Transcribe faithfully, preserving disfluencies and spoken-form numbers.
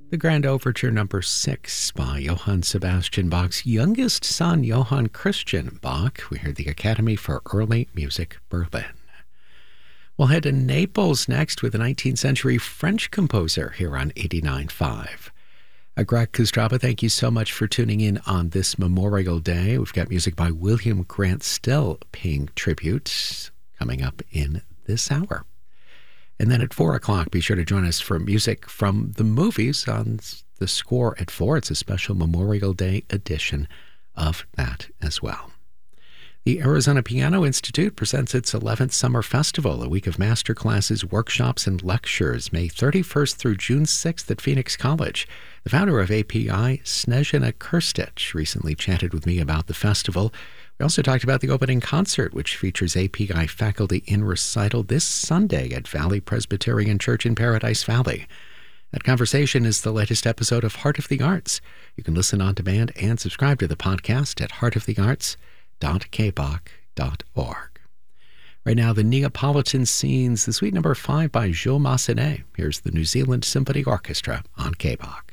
The Grand Overture number six by Johann Sebastian Bach's youngest son, Johann Christian Bach. We heard the Academy for Early Music, Berlin. We'll head to Naples next with a nineteenth century French composer here on eighty-nine point five. Uh, Greg Kustraba, thank you so much for tuning in on this Memorial Day. We've got music by William Grant Still paying tribute coming up in this hour. And then at four o'clock, be sure to join us for music from the movies on the score at four. It's a special Memorial Day edition of that as well. The Arizona Piano Institute presents its eleventh Summer Festival, a week of master classes, workshops, and lectures, May thirty-first through June sixth at Phoenix College. The founder of A P I, Snezhina Krstić, recently chatted with me about the festival. We also talked about the opening concert, which features A P I faculty in recital this Sunday at Valley Presbyterian Church in Paradise Valley. That conversation is the latest episode of Heart of the Arts. You can listen on demand and subscribe to the podcast at heart of the arts dot k bach dot org. Right now, the Neapolitan Scenes, the suite number five by Jules Massenet. Here's the New Zealand Symphony Orchestra on K B A C.